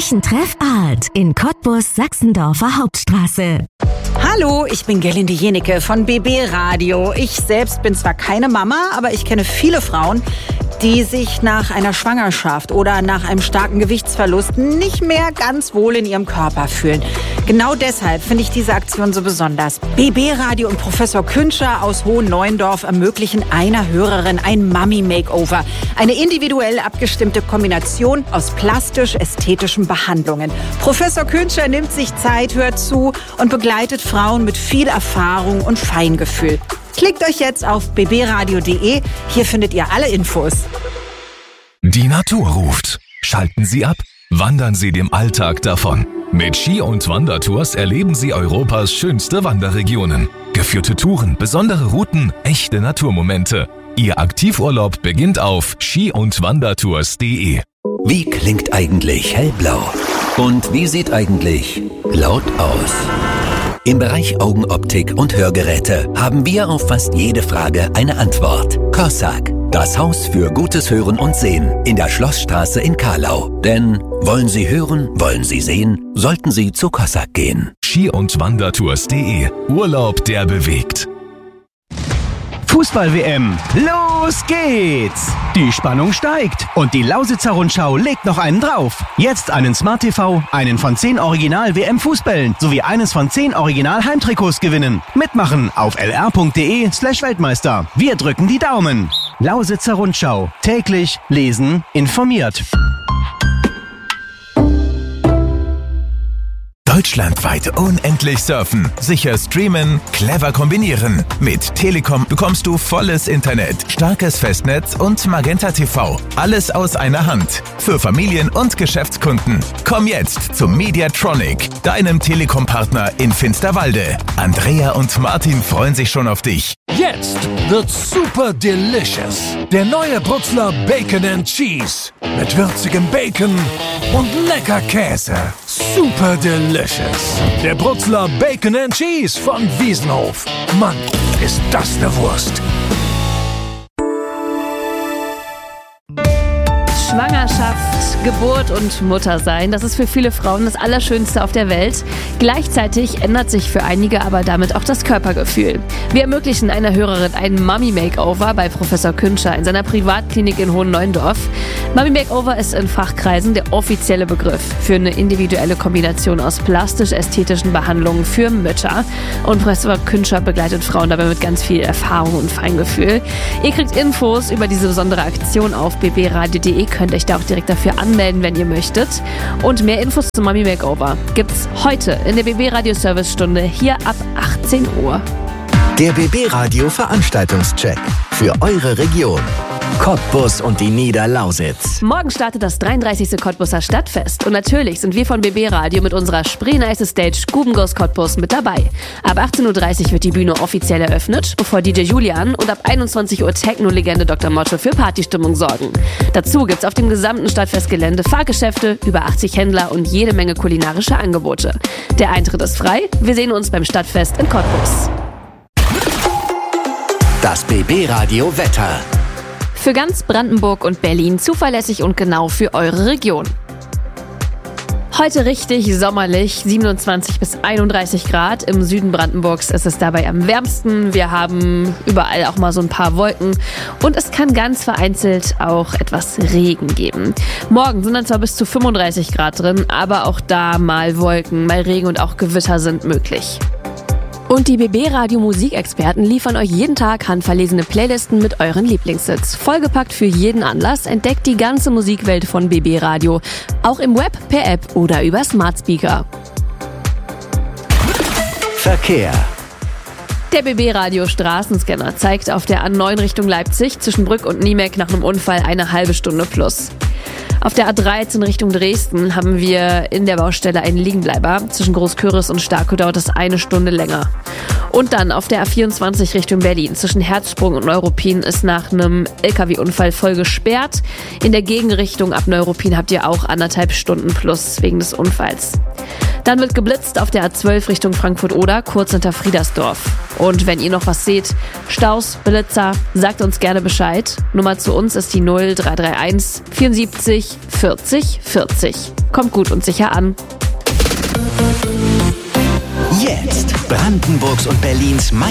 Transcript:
Kirchentreffart in Cottbus, Sachsendorfer Hauptstraße. Hallo, ich bin Gerlinde Jenecke von BB Radio. Ich selbst bin zwar keine Mama, aber ich kenne viele Frauen, die sich nach einer Schwangerschaft oder nach einem starken Gewichtsverlust nicht mehr ganz wohl in ihrem Körper fühlen. Genau deshalb finde ich diese Aktion so besonders. BB Radio und Professor Künscher aus Hohenneuendorf ermöglichen einer Hörerin ein Mummy-Makeover. Eine individuell abgestimmte Kombination aus plastisch-ästhetischen Behandlungen. Professor Künscher nimmt sich Zeit, hört zu und begleitet Frauen mit viel Erfahrung und Feingefühl. Klickt euch jetzt auf bbradio.de. Hier findet ihr alle Infos. Die Natur ruft. Schalten Sie ab. Wandern Sie dem Alltag davon. Mit Ski- und Wandertours erleben Sie Europas schönste Wanderregionen. Geführte Touren, besondere Routen, echte Naturmomente. Ihr Aktivurlaub beginnt auf ski-und-wandertours.de. Wie klingt eigentlich hellblau? Und wie sieht eigentlich laut aus? Im Bereich Augenoptik und Hörgeräte haben wir auf fast jede Frage eine Antwort. Corsac, das Haus für gutes Hören und Sehen in der Schlossstraße in Carlau. Denn wollen Sie hören, wollen Sie sehen, sollten Sie zu Corsac gehen. ski-und-wandertours.de. Urlaub, der bewegt. Fußball-WM. Los geht's! Die Spannung steigt und die Lausitzer Rundschau legt noch einen drauf. Jetzt einen Smart TV, einen von 10 Original-WM-Fußbällen sowie eines von 10 Original-Heimtrikots gewinnen. Mitmachen auf lr.de/Weltmeister. Wir drücken die Daumen. Lausitzer Rundschau. Täglich lesen, informiert. Deutschlandweit unendlich surfen, sicher streamen, clever kombinieren. Mit Telekom bekommst du volles Internet, starkes Festnetz und Magenta TV. Alles aus einer Hand. Für Familien und Geschäftskunden. Komm jetzt zum Mediatronic, deinem Telekom-Partner in Finsterwalde. Andrea und Martin freuen sich schon auf dich. Jetzt wird's super delicious. Der neue Brutzler Bacon and Cheese. Mit würzigem Bacon und lecker Käse. Super delicious. Der Brutzler Bacon and Cheese von Wiesenhof. Mann, ist das eine Wurst. Schwangerschaft, Geburt und Muttersein, das ist für viele Frauen das Allerschönste auf der Welt. Gleichzeitig ändert sich für einige aber damit auch das Körpergefühl. Wir ermöglichen einer Hörerin ein Mummy-Makeover bei Professor Künscher in seiner Privatklinik in Hohenneuendorf. Mummy-Makeover ist in Fachkreisen der offizielle Begriff für eine individuelle Kombination aus plastisch-ästhetischen Behandlungen für Mütter. Und Professor Künscher begleitet Frauen dabei mit ganz viel Erfahrung und Feingefühl. Ihr kriegt Infos über diese besondere Aktion auf bbradio.de. Könnt euch da auch direkt dafür anmelden, wenn ihr möchtet. Und mehr Infos zum Mummy Makeover gibt's heute in der BB Radio Servicestunde hier ab 18 Uhr. Der BB Radio Veranstaltungscheck für eure Region. Cottbus und die Niederlausitz. Morgen startet das 33. Cottbuser Stadtfest. Und natürlich sind wir von BB Radio mit unserer Spree-Nice Stage Guben Goes Cottbus mit dabei. Ab 18.30 Uhr wird die Bühne offiziell eröffnet, bevor DJ Julian und ab 21 Uhr Techno-Legende Dr. Motte für Partystimmung sorgen. Dazu gibt's auf dem gesamten Stadtfestgelände Fahrgeschäfte, über 80 Händler und jede Menge kulinarische Angebote. Der Eintritt ist frei. Wir sehen uns beim Stadtfest in Cottbus. Das BB Radio Wetter. Für ganz Brandenburg und Berlin zuverlässig und genau für eure Region. Heute richtig sommerlich, 27 bis 31 Grad. Im Süden Brandenburgs ist es dabei am wärmsten. Wir haben überall auch mal so ein paar Wolken und es kann ganz vereinzelt auch etwas Regen geben. Morgen sind dann zwar bis zu 35 Grad drin, aber auch da mal Wolken, mal Regen und auch Gewitter sind möglich. Und die BB-Radio-Musikexperten liefern euch jeden Tag handverlesene Playlisten mit euren Lieblingshits. Vollgepackt für jeden Anlass, entdeckt die ganze Musikwelt von BB Radio. Auch im Web, per App oder über Smart Speaker. Verkehr. Der BB-Radio Straßenscanner zeigt auf der A9 Richtung Leipzig zwischen Brück und Niemeck nach einem Unfall eine halbe Stunde plus. Auf der A13 Richtung Dresden haben wir in der Baustelle einen Liegenbleiber. Zwischen Großküris und Starkow dauert es eine Stunde länger. Und dann auf der A24 Richtung Berlin. Zwischen Herzsprung und Neuruppin ist nach einem LKW-Unfall voll gesperrt. In der Gegenrichtung ab Neuruppin habt ihr auch 1,5 Stunden plus wegen des Unfalls. Dann wird geblitzt auf der A12 Richtung Frankfurt-Oder, kurz hinter Friedersdorf. Und wenn ihr noch was seht, Staus, Blitzer, sagt uns gerne Bescheid. Nummer zu uns ist die 0331 74 40 40. Kommt gut und sicher an. Jetzt Brandenburgs und Berlins